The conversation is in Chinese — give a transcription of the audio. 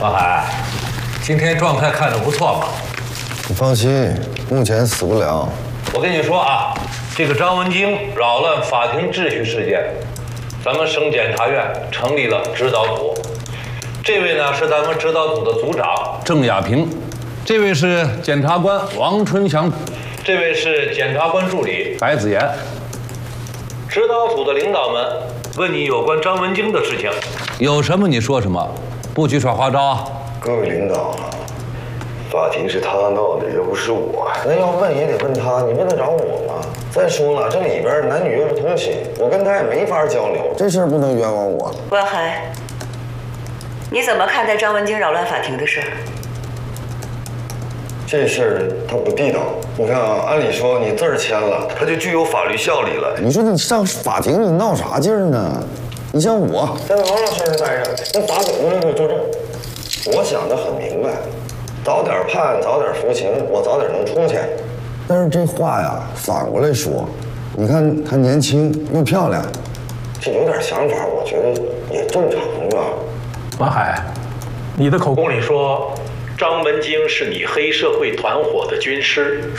王海，今天状态看着不错吧？ 你放心，目前死不了。 我跟你说啊，这个张文京扰乱法庭秩序事件，咱们省检察院成立了指导组。这位呢是咱们指导组的组长郑亚平，这位是检察官王春祥，这位是检察官助理白子妍。指导组的领导们问你有关张文京的事情，有什么你说什么，不许耍花招啊！ 各位领导，法庭是他闹的，又不是我。那要问也得问他，你问得着我吗？再说了，这里边男女又不通亲，我跟他也没法交流，这事儿不能冤枉我。 关海，你怎么看待张文京扰乱法庭的事儿？ 这事儿它不地道。你看啊，按理说你字儿签了，它就具有法律效力了。你说你上法庭你闹啥劲儿呢？你像我在王老师那待着，那法怎么能给我作证？我想得很明白，早点判，早点服刑，我早点能出去。但是这话呀，反过来说，你看她年轻又漂亮，这有点想法，我觉得也正常吧。 王海，你的口供里说张文京是你黑社会团伙的军师，